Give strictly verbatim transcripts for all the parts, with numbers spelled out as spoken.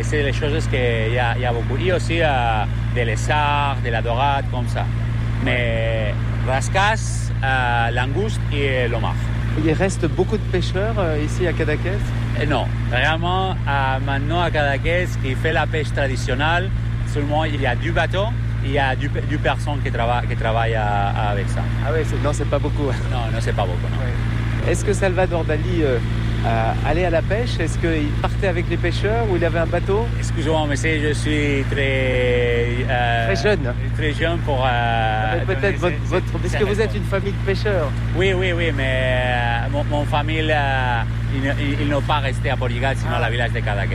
c'est les choses qu'il y a, il y a beaucoup. Il y a aussi euh, des lézards, de la dorade, comme ça. Mais rascasse, euh, langouste et lomard. Il reste beaucoup de pêcheurs euh, ici à Cadaqués? Et non, vraiment, euh, maintenant à Cadaqués, qui fait la pêche traditionnelle, seulement il y a du bateau, il y a du, du personne qui travaille, qui travaille à, à avec ça. Ah oui, non, c'est pas beaucoup. Non, non, c'est pas beaucoup. Non. Ouais. Est-ce que Salvador Dali euh, euh, allait à la pêche? Est-ce qu'il partait avec les pêcheurs ou il avait un bateau? Excusez-moi, monsieur, je suis très... Euh, très jeune. Très jeune pour... Euh, peut-être votre... votre puisque vous êtes une famille de pêcheurs. Oui, oui, oui, mais euh, mon, mon famille, euh, ils, ils n'ont pas resté à Portugal, sinon ah. la village de Cadaqués.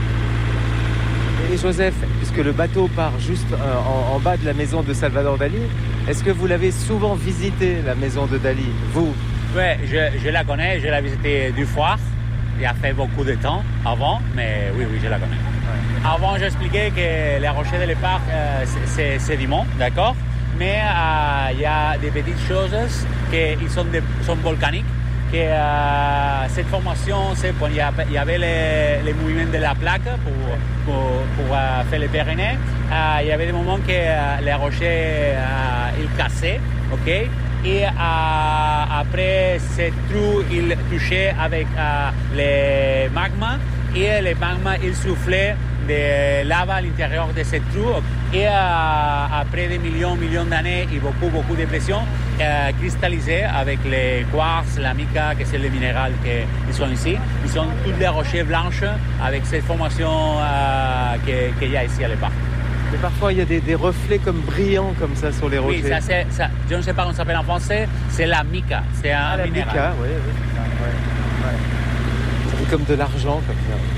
Et Joseph, puisque le bateau part juste euh, en, en bas de la maison de Salvador Dali, est-ce que vous l'avez souvent visité, la maison de Dali, vous? Oui, je, je la connais, je l'ai visitée deux fois. Il a fait beaucoup de temps avant, mais oui, oui, je la connais. Ouais. Avant, j'expliquais que les rochers de l'épargne, euh, c'est sédiment, d'accord? Mais euh, il y a des petites choses qui sont, de, sont volcaniques. Que, euh, cette formation, c'est quand il y avait les, les mouvements de la plaque pour, pour, pour euh, faire les Pyrénées. Euh, il y avait des moments que euh, les rochers euh, ils cassaient, ok? Et euh, après, ces trous, ils touchaient avec euh, les magmas et les magmas, ils soufflaient de lave à l'intérieur de ces trous. Et euh, après des millions, millions d'années et beaucoup, beaucoup de pression, euh, cristallisés avec les quartz, la mica, que c'est le minéral qui sont ici. Ils sont tous des rochers blanches avec cette formation euh, qu'il y a ici à l'époque. Mais parfois, il y a des, des reflets comme brillants comme ça sur les rochers. Oui, ça, c'est, ça, je ne sais pas comment ça s'appelle en français, c'est la mica. C'est un ah, la minéral. mica, oui, oui. Ouais, ouais. Ça fait comme de l'argent, comme ça.